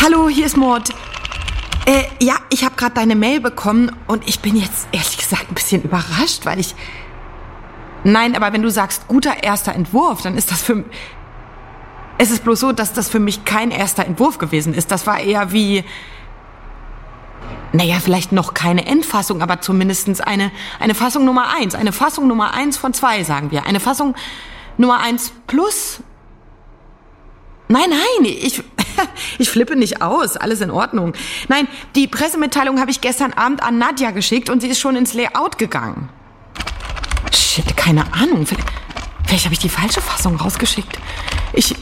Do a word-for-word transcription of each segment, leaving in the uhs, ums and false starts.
Hallo, hier ist Mord. Äh, ja, ich habe gerade deine Mail bekommen und ich bin jetzt ehrlich gesagt ein bisschen überrascht, weil ich... Nein, aber wenn du sagst, guter erster Entwurf, dann ist das für... Es ist bloß so, dass das für mich kein erster Entwurf gewesen ist. Das war eher wie... Naja, vielleicht noch keine Endfassung, aber zumindest eine, eine Fassung Nummer eins. Eine Fassung Nummer eins von zwei, sagen wir. Eine Fassung Nummer eins plus... Nein, nein, ich, ich flippe nicht aus. Alles in Ordnung. Nein, die Pressemitteilung habe ich gestern Abend an Nadja geschickt und sie ist schon ins Layout gegangen. Shit, keine Ahnung. Vielleicht, vielleicht habe ich die falsche Fassung rausgeschickt. Ich...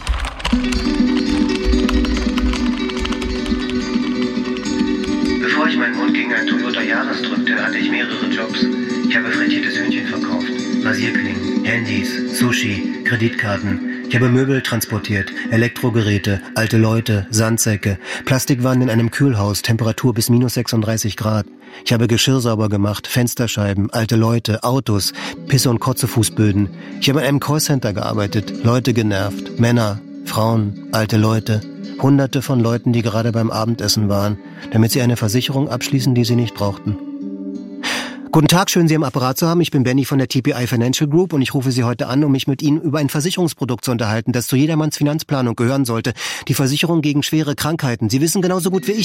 Bevor ich meinen Mund gegen einen Toyota Yaris drückte, hatte ich mehrere Jobs. Ich habe frittiertes Hühnchen verkauft, Rasierklingen, Handys, Sushi, Kreditkarten. Ich habe Möbel transportiert, Elektrogeräte, alte Leute, Sandsäcke, Plastikwannen in einem Kühlhaus, Temperatur bis minus sechsunddreißig Grad. Ich habe Geschirr sauber gemacht, Fensterscheiben, alte Leute, Autos, Pisse- und Kotzefußböden. Ich habe in einem Callcenter gearbeitet, Leute genervt, Männer, Frauen, alte Leute. Hunderte von Leuten, die gerade beim Abendessen waren, damit sie eine Versicherung abschließen, die sie nicht brauchten. Guten Tag, schön Sie am Apparat zu haben. Ich bin Benny von der T P I Financial Group und ich rufe Sie heute an, um mich mit Ihnen über ein Versicherungsprodukt zu unterhalten, das zu jedermanns Finanzplanung gehören sollte. Die Versicherung gegen schwere Krankheiten. Sie wissen genauso gut wie ich...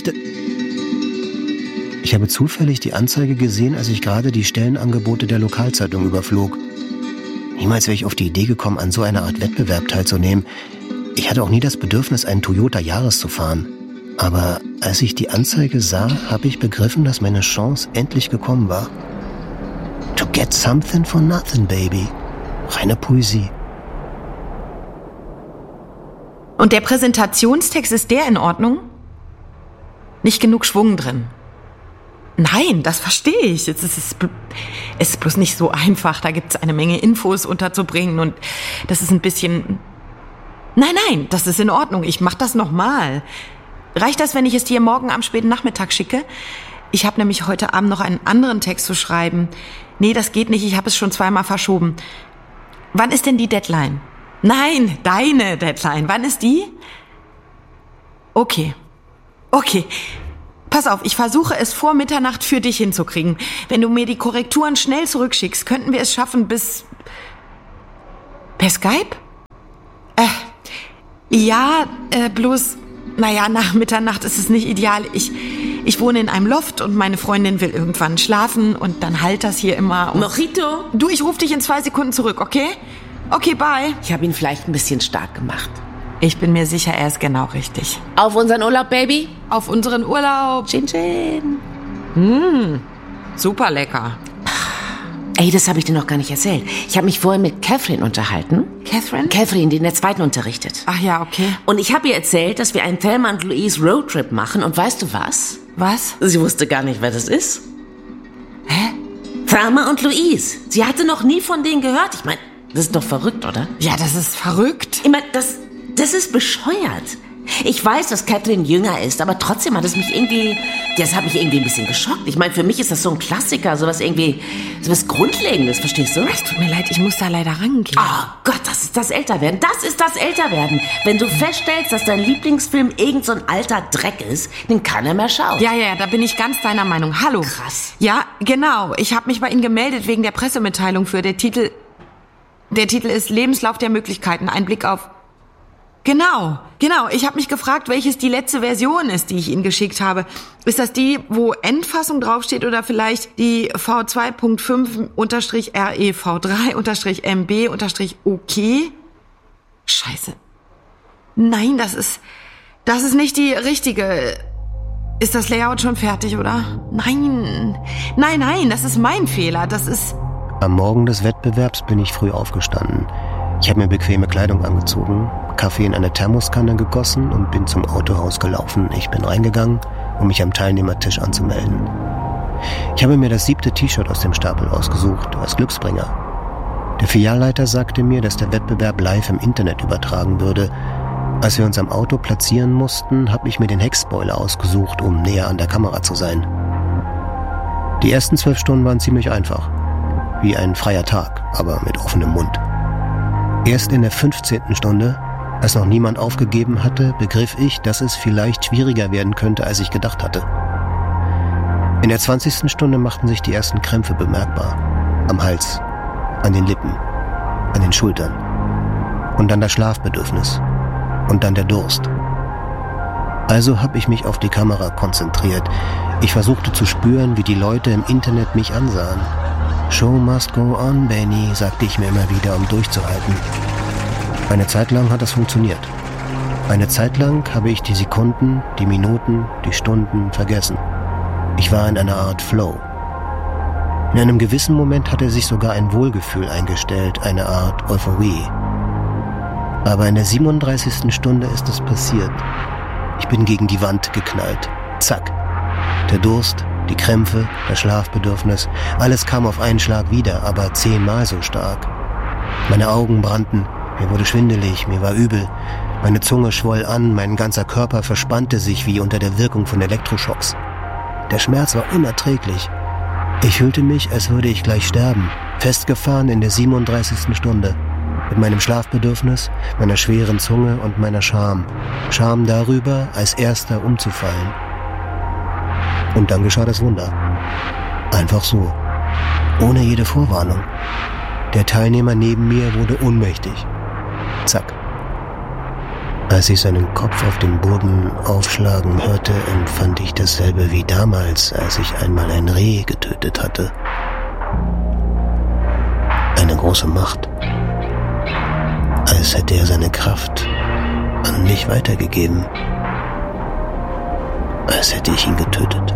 Ich habe zufällig die Anzeige gesehen, als ich gerade die Stellenangebote der Lokalzeitung überflog. Niemals wäre ich auf die Idee gekommen, an so einer Art Wettbewerb teilzunehmen. Ich hatte auch nie das Bedürfnis, einen Toyota Yaris zu fahren. Aber als ich die Anzeige sah, habe ich begriffen, dass meine Chance endlich gekommen war. To get something for nothing, baby. Reine Poesie. Und der Präsentationstext, ist der in Ordnung? Nicht genug Schwung drin. Nein, das verstehe ich. Es ist, es ist bloß nicht so einfach. Da gibt es eine Menge Infos unterzubringen und das ist ein bisschen... Nein, nein, das ist in Ordnung. Ich mache das nochmal. Reicht das, wenn ich es dir morgen am späten Nachmittag schicke? Ich habe nämlich heute Abend noch einen anderen Text zu schreiben. Nee, das geht nicht. Ich habe es schon zweimal verschoben. Wann ist denn die Deadline? Nein, deine Deadline. Wann ist die? Okay. Okay. Pass auf, ich versuche es vor Mitternacht für dich hinzukriegen. Wenn du mir die Korrekturen schnell zurückschickst, könnten wir es schaffen bis... Per Skype? Äh, ja, äh, bloß... Naja, nach Mitternacht ist es nicht ideal. Ich, ich wohne in einem Loft und meine Freundin will irgendwann schlafen und dann halt das hier immer. Und Mojito? Du, ich rufe dich in zwei Sekunden zurück, okay? Okay, bye. Ich habe ihn vielleicht ein bisschen stark gemacht. Ich bin mir sicher, er ist genau richtig. Auf unseren Urlaub, Baby? Auf unseren Urlaub. Chin chin. Mmh, super lecker. Ey, das habe ich dir noch gar nicht erzählt. Ich habe mich vorhin mit Catherine unterhalten. Catherine? Catherine, die in der zweiten unterrichtet. Ach ja, okay. Und ich habe ihr erzählt, dass wir einen Thelma und Louise Roadtrip machen. Und weißt du was? Was? Sie wusste gar nicht, wer das ist. Hä? Thelma und Louise. Sie hatte noch nie von denen gehört. Ich meine, das ist doch verrückt, oder? Ja, das ist verrückt. Ich meine, das, das ist bescheuert. Ich weiß, dass Catherine jünger ist, aber trotzdem hat es mich irgendwie, das hat mich irgendwie ein bisschen geschockt. Ich meine, für mich ist das so ein Klassiker, sowas irgendwie, sowas Grundlegendes, verstehst du? Es tut mir leid, ich muss da leider rangehen. Oh Gott, das ist das Älterwerden. Das ist das Älterwerden. Wenn du feststellst, dass dein Lieblingsfilm irgend so ein alter Dreck ist, den keiner mehr schaut. Ja, ja, da bin ich ganz deiner Meinung. Hallo. Krass. Ja, genau. Ich habe mich bei Ihnen gemeldet wegen der Pressemitteilung für der Titel. Der Titel ist Lebenslauf der Möglichkeiten. Ein Blick auf... Genau, genau. Ich habe mich gefragt, welches die letzte Version ist, die ich Ihnen geschickt habe. Ist das die, wo Endfassung draufsteht oder vielleicht die V zwei Punkt fünf R E V drei M B OK? Scheiße. Nein, das ist, das ist nicht die richtige. Ist das Layout schon fertig, oder? Nein, nein, nein, das ist mein Fehler. Das ist... Am Morgen des Wettbewerbs bin ich früh aufgestanden. Ich habe mir bequeme Kleidung angezogen, Kaffee in eine Thermoskanne gegossen und bin zum Autohaus gelaufen. Ich bin reingegangen, um mich am Teilnehmertisch anzumelden. Ich habe mir das siebte T-Shirt aus dem Stapel ausgesucht, als Glücksbringer. Der Filialleiter sagte mir, dass der Wettbewerb live im Internet übertragen würde. Als wir uns am Auto platzieren mussten, habe ich mir den Heckspoiler ausgesucht, um näher an der Kamera zu sein. Die ersten zwölf Stunden waren ziemlich einfach. Wie ein freier Tag, aber mit offenem Mund. Erst in der fünfzehnten Stunde Als noch niemand aufgegeben hatte, begriff ich, dass es vielleicht schwieriger werden könnte, als ich gedacht hatte. In der zwanzigsten Stunde machten sich die ersten Krämpfe bemerkbar. Am Hals, an den Lippen, an den Schultern. Und dann das Schlafbedürfnis. Und dann der Durst. Also habe ich mich auf die Kamera konzentriert. Ich versuchte zu spüren, wie die Leute im Internet mich ansahen. Show must go on, Benny, sagte ich mir immer wieder, um durchzuhalten. Eine Zeit lang hat das funktioniert. Eine Zeit lang habe ich die Sekunden, die Minuten, die Stunden vergessen. Ich war in einer Art Flow. In einem gewissen Moment hatte sich sogar ein Wohlgefühl eingestellt, eine Art Euphorie. Aber in der siebenunddreißigsten Stunde ist es passiert. Ich bin gegen die Wand geknallt. Zack. Der Durst, die Krämpfe, das Schlafbedürfnis, alles kam auf einen Schlag wieder, aber zehnmal so stark. Meine Augen brannten, mir wurde schwindelig, mir war übel. Meine Zunge schwoll an, mein ganzer Körper verspannte sich wie unter der Wirkung von Elektroschocks. Der Schmerz war unerträglich. Ich fühlte mich, als würde ich gleich sterben, festgefahren in der siebenunddreißigsten Stunde. Mit meinem Schlafbedürfnis, meiner schweren Zunge und meiner Scham. Scham darüber, als Erster umzufallen. Und dann geschah das Wunder. Einfach so. Ohne jede Vorwarnung. Der Teilnehmer neben mir wurde ohnmächtig. Zack. Als ich seinen Kopf auf den Boden aufschlagen hörte, empfand ich dasselbe wie damals, als ich einmal ein Reh getötet hatte. Eine große Macht. Als hätte er seine Kraft an mich weitergegeben. Als hätte ich ihn getötet.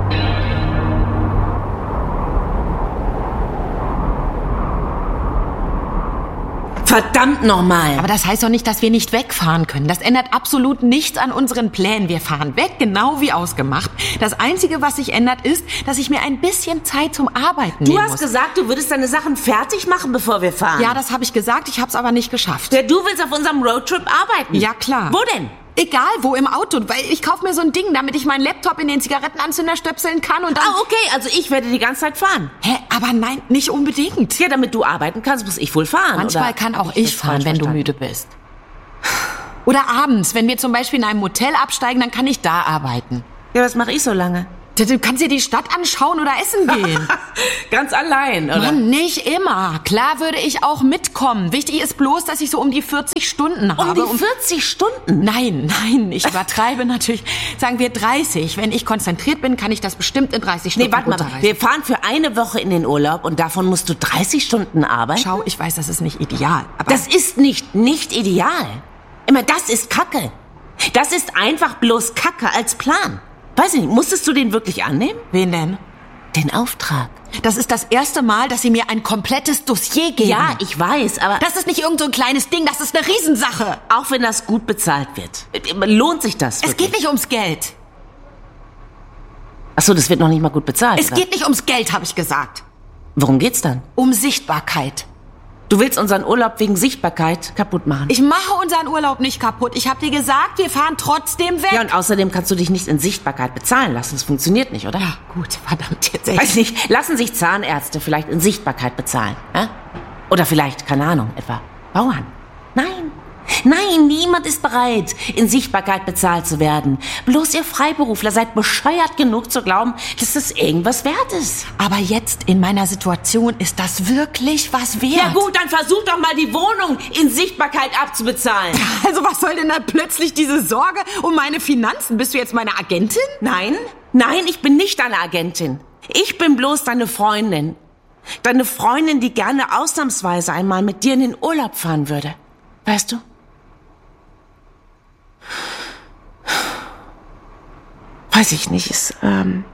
Verdammt nochmal! Aber das heißt doch nicht, dass wir nicht wegfahren können. Das ändert absolut nichts an unseren Plänen. Wir fahren weg, genau wie ausgemacht. Das Einzige, was sich ändert, ist, dass ich mir ein bisschen Zeit zum Arbeiten nehmen muss. Du hast gesagt, du würdest deine Sachen fertig machen, bevor wir fahren. Ja, das habe ich gesagt. Ich habe es aber nicht geschafft. Ja, du willst auf unserem Roadtrip arbeiten. Ja, klar. Wo denn? Egal, wo im Auto. Weil ich kaufe mir so ein Ding, damit ich meinen Laptop in den Zigarettenanzünder stöpseln kann und dann... Ah, okay, also ich werde die ganze Zeit fahren. Hä, aber nein, nicht unbedingt. Ja, damit du arbeiten kannst, muss ich wohl fahren. Manchmal oder? kann auch ich fahren, wenn du verstanden. müde bist. Oder abends, wenn wir zum Beispiel in einem Motel absteigen, dann kann ich da arbeiten. Ja, was mache ich so lange? Du kannst dir die Stadt anschauen oder essen gehen. Ganz allein, oder? Mann, nicht immer. Klar würde ich auch mitkommen. Wichtig ist bloß, dass ich so um die vierzig Stunden habe. Um die vierzig Stunden? Nein, nein, ich übertreibe natürlich. Sagen wir dreißig. Wenn ich konzentriert bin, kann ich das bestimmt in dreißig Stunden Nee, warte mal, wir fahren für eine Woche in den Urlaub und davon musst du dreißig Stunden arbeiten? Schau, ich weiß, das ist nicht ideal. Aber das ist nicht nicht ideal. Immer, das ist Kacke. Das ist einfach bloß Kacke als Plan. Weiß ich nicht, musstest du den wirklich annehmen? Wen denn? Den Auftrag. Das ist das erste Mal, dass Sie mir ein komplettes Dossier geben. Ja, ich weiß, aber... Das ist nicht irgend so ein kleines Ding, das ist eine Riesensache. Auch wenn das gut bezahlt wird. Lohnt sich das wirklich? Es geht nicht ums Geld. Ach so, das wird noch nicht mal gut bezahlt. Es oder? geht nicht ums Geld, habe ich gesagt. Worum geht's dann? Um Sichtbarkeit. Du willst unseren Urlaub wegen Sichtbarkeit kaputt machen? Ich mache unseren Urlaub nicht kaputt. Ich habe dir gesagt, wir fahren trotzdem weg. Ja, und außerdem kannst du dich nicht in Sichtbarkeit bezahlen lassen. Das funktioniert nicht, oder? Ja, gut, verdammt, jetzt echt. Weiß nicht, lassen sich Zahnärzte vielleicht in Sichtbarkeit bezahlen? Ja? Oder vielleicht, keine Ahnung, etwa Bauern? Nein. Nein, niemand ist bereit, in Sichtbarkeit bezahlt zu werden. Bloß ihr Freiberufler seid bescheuert genug zu glauben, dass das irgendwas wert ist. Aber jetzt in meiner Situation ist das wirklich was wert. Ja gut, dann versuch doch mal die Wohnung in Sichtbarkeit abzubezahlen. Also was soll denn da plötzlich diese Sorge um meine Finanzen? Bist du jetzt meine Agentin? Nein, nein, ich bin nicht deine Agentin. Ich bin bloß deine Freundin. Deine Freundin, die gerne ausnahmsweise einmal mit dir in den Urlaub fahren würde. Weißt du? Weiß ich nicht, ist, ähm,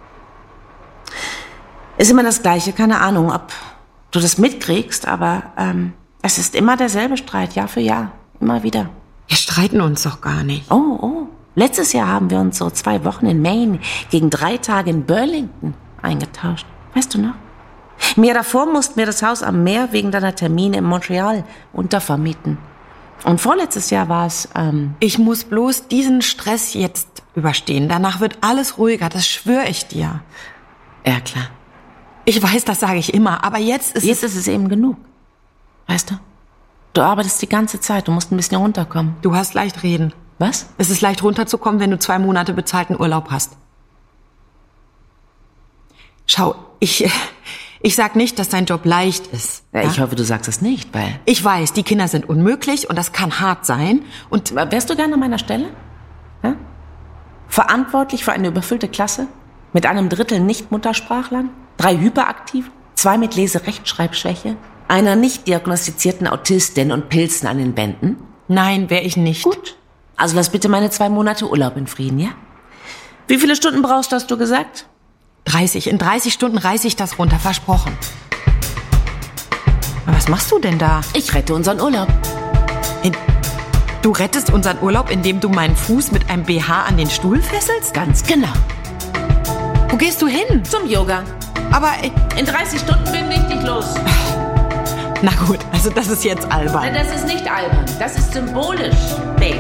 ist immer das Gleiche, keine Ahnung, ob du das mitkriegst, aber ähm, es ist immer derselbe Streit, Jahr für Jahr, immer wieder. Wir streiten uns doch gar nicht. Oh, oh, letztes Jahr haben wir uns so zwei Wochen in Maine gegen drei Tage in Burlington eingetauscht, weißt du noch? Im Jahr davor mussten wir das Haus am Meer wegen deiner Termine in Montreal untervermieten. Und vorletztes Jahr war es, ähm... Ich muss bloß diesen Stress jetzt überstehen. Danach wird alles ruhiger, das schwöre ich dir. Ja, klar. Ich weiß, das sage ich immer, aber jetzt ist Jetzt es... ist es eben genug. Weißt du? Du arbeitest die ganze Zeit, du musst ein bisschen runterkommen. Du hast leicht reden. Was? Es ist leicht runterzukommen, wenn du zwei Monate bezahlten Urlaub hast. Schau, ich, ich sag nicht, dass dein Job leicht ist. Ja, ja? ich hoffe, du sagst es nicht, weil... Ich weiß, die Kinder sind unmöglich und das kann hart sein. Und Wärst du gerne an meiner Stelle? Ja? Verantwortlich für eine überfüllte Klasse? Mit einem Drittel Nicht-Muttersprachlern? Drei Hyperaktiven? Zwei mit Lese-Rechtschreibschwäche? Einer nicht diagnostizierten Autistin und Pilzen an den Wänden? nein, wäre ich nicht. Gut. Also lass bitte meine zwei Monate Urlaub in Frieden, ja? Wie viele Stunden brauchst du, hast du gesagt? dreißig. In dreißig Stunden reiße ich das runter, versprochen. Aber was machst du denn da? Ich rette unseren Urlaub. In, du rettest unseren Urlaub, indem du meinen Fuß mit einem B H an den Stuhl fesselst? Ganz genau. Wo gehst du hin? Zum Yoga. Aber, äh, In dreißig Stunden bin ich dich los. na gut, also das ist jetzt albern. Nein, das ist nicht albern. Das ist symbolisch, Baby.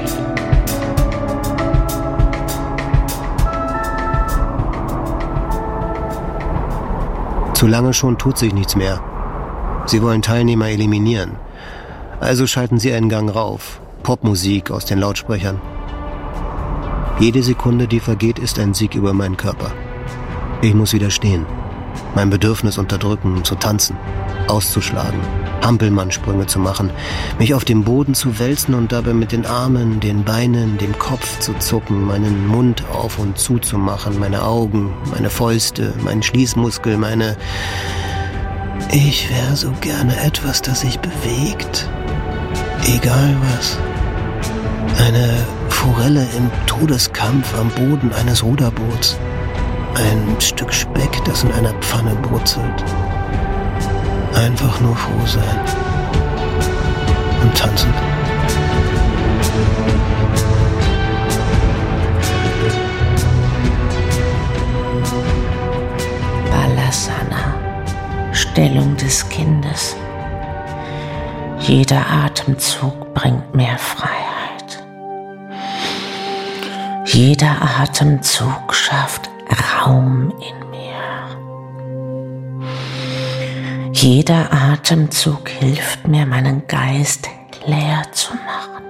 Zu lange schon tut sich nichts mehr. Sie wollen Teilnehmer eliminieren. Also schalten sie einen Gang rauf. Popmusik aus den Lautsprechern. Jede Sekunde, die vergeht, ist ein Sieg über meinen Körper. Ich muss widerstehen. Mein Bedürfnis unterdrücken, zu tanzen, auszuschlagen, Hampelmannsprünge zu machen, mich auf dem Boden zu wälzen und dabei mit den Armen, den Beinen, dem Kopf zu zucken, meinen Mund auf und zu zu machen, meine Augen, meine Fäuste, meinen Schließmuskel, meine... Ich wäre so gerne etwas, das sich bewegt. Egal was. Eine Forelle im Todeskampf am Boden eines Ruderboots. Ein Stück Speck, das in einer Pfanne brutzelt. Einfach nur froh sein. Und tanzen. Balasana. Stellung des Kindes. Jeder Atemzug bringt mehr Freiheit. Jeder Atemzug schafft Raum in mir. Jeder Atemzug hilft mir, meinen Geist leer zu machen.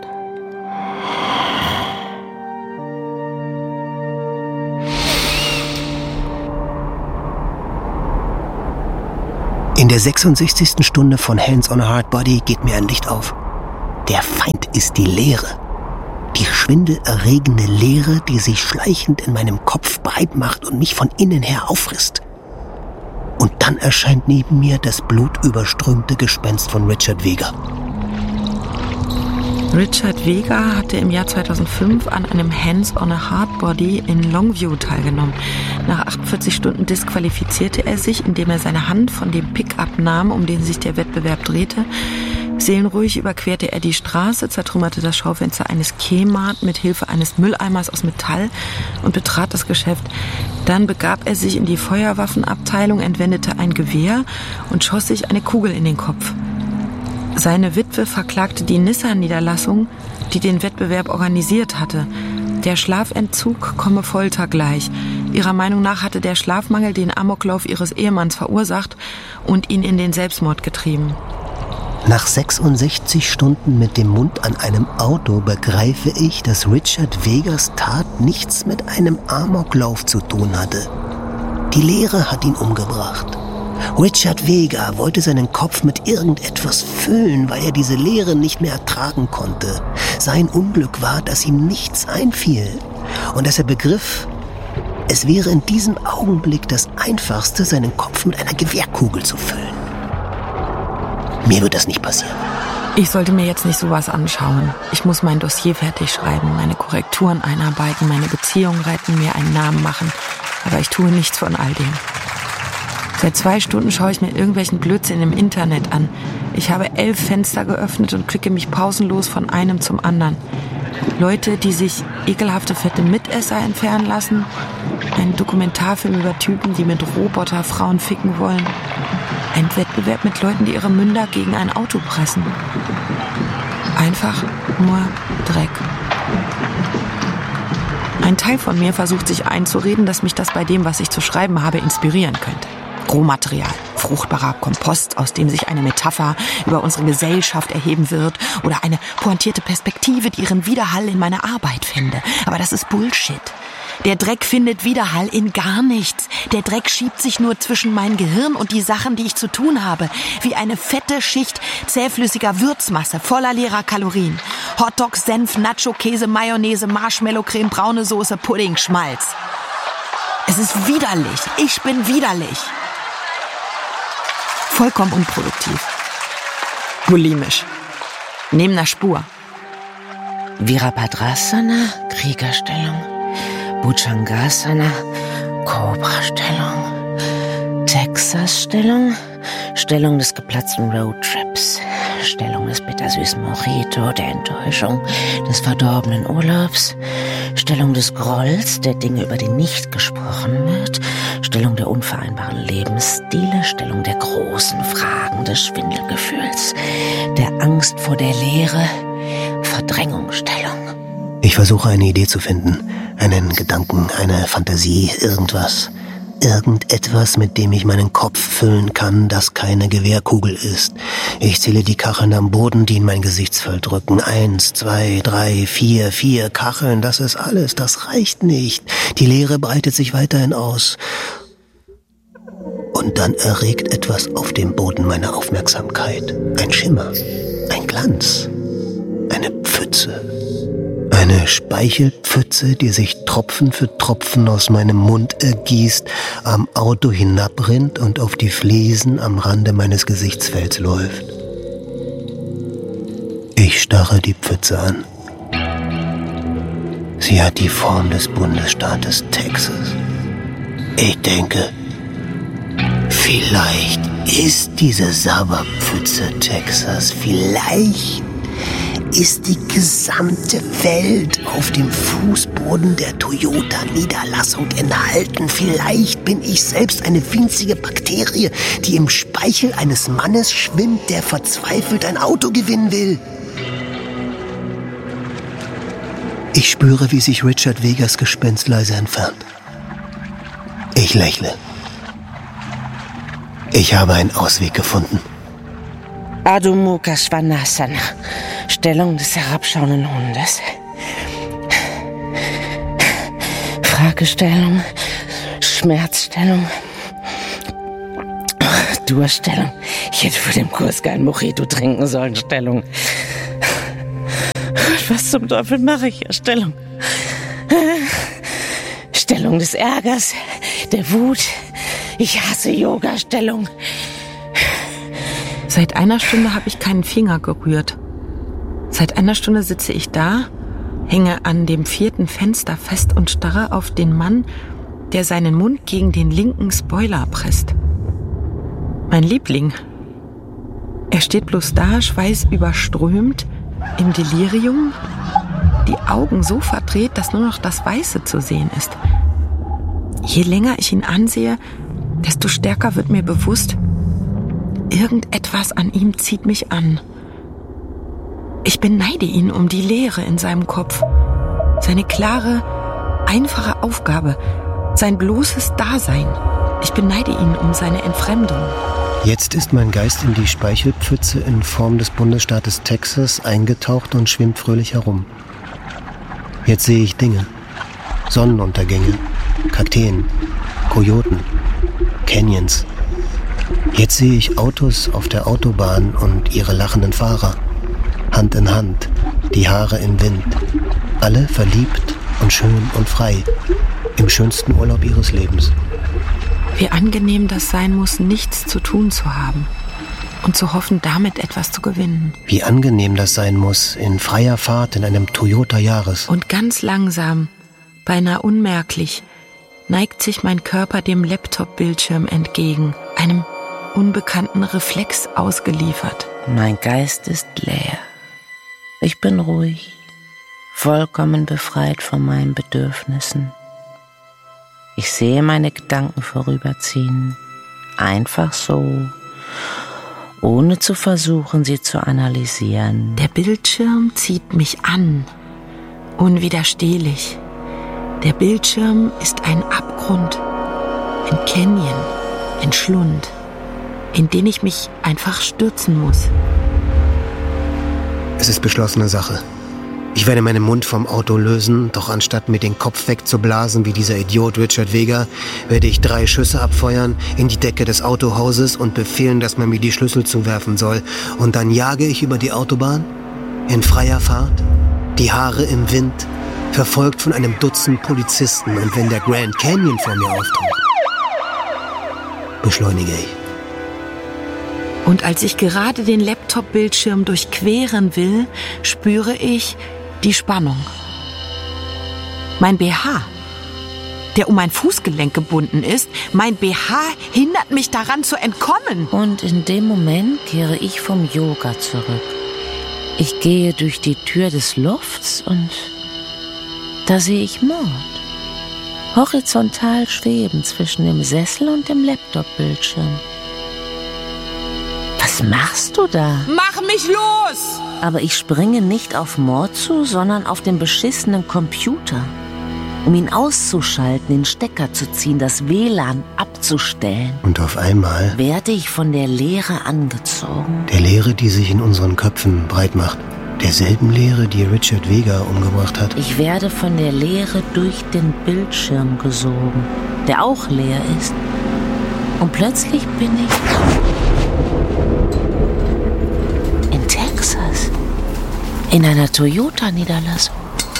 In der sechsundsechzigsten Stunde von Hands on a Hard Body geht mir ein Licht auf. Der Feind ist die Leere. Die schwindelerregende Leere, die sich schleichend in meinem Kopf breit macht und mich von innen her auffrisst. Und dann erscheint neben mir das blutüberströmte Gespenst von Richard Vega. Richard Vega hatte im Jahr zweitausendfünf an einem Hands on a Hard Body in Longview teilgenommen. Nach achtundvierzig Stunden disqualifizierte er sich, indem er seine Hand von dem Pickup nahm, um den sich der Wettbewerb drehte. Seelenruhig überquerte er die Straße, zertrümmerte das Schaufenster eines Kmart mit Hilfe eines Mülleimers aus Metall und betrat das Geschäft. Dann begab er sich in die Feuerwaffenabteilung, entwendete ein Gewehr und schoss sich eine Kugel in den Kopf. Seine Witwe verklagte die Nissan-Niederlassung, die den Wettbewerb organisiert hatte. Der Schlafentzug komme Folter gleich. Ihrer Meinung nach hatte der Schlafmangel den Amoklauf ihres Ehemanns verursacht und ihn in den Selbstmord getrieben. Nach sechsundsechzig Stunden mit dem Mund an einem Auto begreife ich, dass Richard Vegas Tat nichts mit einem Amoklauf zu tun hatte. Die Leere hat ihn umgebracht. Richard Vega wollte seinen Kopf mit irgendetwas füllen, weil er diese Leere nicht mehr ertragen konnte. Sein Unglück war, dass ihm nichts einfiel und dass er begriff, es wäre in diesem Augenblick das Einfachste, seinen Kopf mit einer Gewehrkugel zu füllen. Mir wird das nicht passieren. Ich sollte mir jetzt nicht sowas anschauen. Ich muss mein Dossier fertig schreiben, meine Korrekturen einarbeiten, meine Beziehung retten, mir einen Namen machen. Aber ich tue nichts von all dem. Seit zwei Stunden schaue ich mir irgendwelchen Blödsinn im Internet an. Ich habe elf Fenster geöffnet und klicke mich pausenlos von einem zum anderen. Leute, die sich ekelhafte fette Mitesser entfernen lassen. Ein Dokumentarfilm über Typen, die mit Roboter Frauen ficken wollen. Ein Wettbewerb mit Leuten, die ihre Münder gegen ein Auto pressen. Einfach nur Dreck. Ein Teil von mir versucht sich einzureden, dass mich das bei dem, was ich zu schreiben habe, inspirieren könnte. Rohmaterial, fruchtbarer Kompost, aus dem sich eine Metapher über unsere Gesellschaft erheben wird oder eine pointierte Perspektive, die ihren Widerhall in meiner Arbeit fände. Aber das ist Bullshit. Der Dreck findet Widerhall in gar nichts. Der Dreck schiebt sich nur zwischen mein Gehirn und die Sachen, die ich zu tun habe. Wie eine fette Schicht zähflüssiger Würzmasse voller leerer Kalorien. Hotdogs, Senf, Nacho, Käse, Mayonnaise, Marshmallow-Creme, braune Soße, Pudding, Schmalz. Es ist widerlich. Ich bin widerlich. Vollkommen unproduktiv. Bulimisch. Neben der Spur. Virabhadrasana, Kriegerstellung. Bhujangasana, Cobra-Stellung. Texas-Stellung. Stellung des geplatzten Roadtrips. Stellung des bittersüßen Mojito, der Enttäuschung, des verdorbenen Urlaubs. Stellung des Grolls, der Dinge, über die nicht gesprochen wird. Stellung der unvereinbaren Lebensstile. Stellung der großen Fragen des Schwindelgefühls. Der Angst vor der Leere. Verdrängungsstellung. Ich versuche eine Idee zu finden, einen Gedanken, eine Fantasie, irgendwas. Irgendetwas, mit dem ich meinen Kopf füllen kann, das keine Gewehrkugel ist. Ich zähle die Kacheln am Boden, die in mein Gesichtsfeld drücken. Eins, zwei, drei, vier, vier Kacheln, das ist alles, das reicht nicht. Die Leere breitet sich weiterhin aus. Und dann erregt etwas auf dem Boden meine Aufmerksamkeit. Ein Schimmer, ein Glanz, eine Pfütze. Eine Speichelpfütze, die sich Tropfen für Tropfen aus meinem Mund ergießt, am Auto hinabrinnt und auf die Fliesen am Rande meines Gesichtsfelds läuft. Ich starre die Pfütze an. Sie hat die Form des Bundesstaates Texas. Ich denke, vielleicht ist diese Sabberpfütze Texas, vielleicht ist die gesamte Welt auf dem Fußboden der Toyota-Niederlassung enthalten. Vielleicht bin ich selbst eine winzige Bakterie, die im Speichel eines Mannes schwimmt, der verzweifelt ein Auto gewinnen will. Ich spüre, wie sich Richard Vegas Gespenst leise entfernt. Ich lächle. Ich habe einen Ausweg gefunden. Adho Mukha Svanasana, Stellung des herabschauenden Hundes. Fragestellung, Schmerzstellung, Durststellung. Ich hätte vor dem Kurs kein Mojito trinken sollen. Stellung. Was zum Teufel mache ich hier? Stellung. Stellung des Ärgers, der Wut. Ich hasse Yoga-Stellung. Seit einer Stunde habe ich keinen Finger gerührt. Seit einer Stunde sitze ich da, hänge an dem vierten Fenster fest und starre auf den Mann, der seinen Mund gegen den linken Spoiler presst. Mein Liebling. Er steht bloß da, schweißüberströmt, im Delirium, die Augen so verdreht, dass nur noch das Weiße zu sehen ist. Je länger ich ihn ansehe, desto stärker wird mir bewusst, irgendetwas an ihm zieht mich an. Ich beneide ihn um die Leere in seinem Kopf, seine klare, einfache Aufgabe, sein bloßes Dasein. Ich beneide ihn um seine Entfremdung. Jetzt ist mein Geist in die Speichelpfütze in Form des Bundesstaates Texas eingetaucht und schwimmt fröhlich herum. Jetzt sehe ich Dinge, Sonnenuntergänge, Kakteen, Kojoten, Canyons. Jetzt sehe ich Autos auf der Autobahn und ihre lachenden Fahrer. Hand in Hand, die Haare im Wind. Alle verliebt und schön und frei. Im schönsten Urlaub ihres Lebens. Wie angenehm das sein muss, nichts zu tun zu haben. Und zu hoffen, damit etwas zu gewinnen. Wie angenehm das sein muss, in freier Fahrt in einem Toyota Yaris. Und ganz langsam, beinahe unmerklich, neigt sich mein Körper dem Laptop-Bildschirm entgegen, einem unbekannten Reflex ausgeliefert. Mein Geist ist leer. Ich bin ruhig, vollkommen befreit von meinen Bedürfnissen. Ich sehe meine Gedanken vorüberziehen, einfach so, ohne zu versuchen, sie zu analysieren. Der Bildschirm zieht mich an, unwiderstehlich. Der Bildschirm ist ein Abgrund, ein Canyon, ein Schlund. in den ich mich einfach stürzen muss. Es ist beschlossene Sache. Ich werde meinen Mund vom Auto lösen, doch anstatt mir den Kopf wegzublasen wie dieser Idiot Richard Vega, werde ich drei Schüsse abfeuern in die Decke des Autohauses und befehlen, dass man mir die Schlüssel zuwerfen soll. Und dann jage ich über die Autobahn, in freier Fahrt, die Haare im Wind, verfolgt von einem Dutzend Polizisten. Und wenn der Grand Canyon vor mir auftaucht, beschleunige ich. Und als ich gerade den Laptop-Bildschirm durchqueren will, spüre ich die Spannung. Mein B H, der um mein Fußgelenk gebunden ist, mein B H hindert mich daran zu entkommen. Und in dem Moment kehre ich vom Yoga zurück. Ich gehe durch die Tür des Lofts und da sehe ich Maud. Horizontal schweben zwischen dem Sessel und dem Laptop-Bildschirm. Was machst du da? Mach mich los! Aber ich springe nicht auf Maud zu, sondern auf den beschissenen Computer. Um ihn auszuschalten, den Stecker zu ziehen, das W L A N abzustellen. Und auf einmal werde ich von der Leere angezogen. Der Leere, die sich in unseren Köpfen breit macht. Derselben Leere, die Richard Vega umgebracht hat. Ich werde von der Leere durch den Bildschirm gesogen, der auch leer ist. Und plötzlich bin ich in Texas, in einer Toyota-Niederlassung.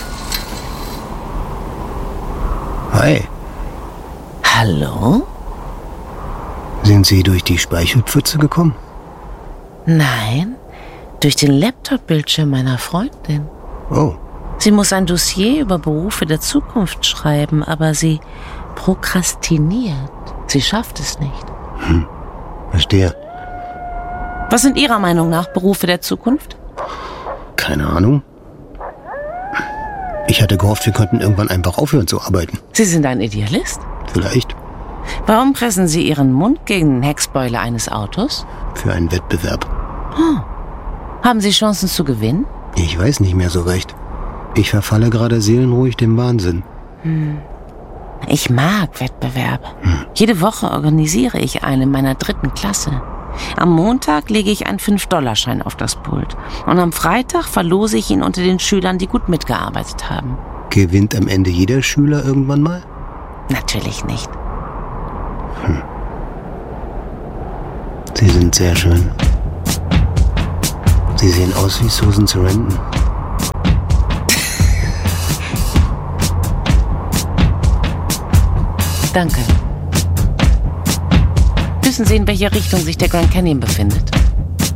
Hi. Hallo? Sind Sie durch die Speichelpfütze gekommen? Nein, durch den Laptop-Bildschirm meiner Freundin. Oh. Sie muss ein Dossier über Berufe der Zukunft schreiben, aber sie prokrastiniert. Sie schafft es nicht. Hm, verstehe. Was sind Ihrer Meinung nach Berufe der Zukunft? Keine Ahnung. Ich hatte gehofft, wir könnten irgendwann einfach aufhören zu arbeiten. Sie sind ein Idealist? Vielleicht. Warum pressen Sie Ihren Mund gegen den Heckspoiler eines Autos? Für einen Wettbewerb. Oh. Haben Sie Chancen zu gewinnen? Ich weiß nicht mehr so recht. Ich verfalle gerade seelenruhig dem Wahnsinn. Hm. Ich mag Wettbewerbe. Hm. Jede Woche organisiere ich einen in meiner dritten Klasse. Am Montag lege ich einen fünf Dollar Schein auf das Pult. Und am Freitag verlose ich ihn unter den Schülern, die gut mitgearbeitet haben. Gewinnt am Ende jeder Schüler irgendwann mal? Natürlich nicht. Hm. Sie sind sehr schön. Sie sehen aus wie Susan Sarandon. Danke. Wissen Sie, in welcher Richtung sich der Grand Canyon befindet?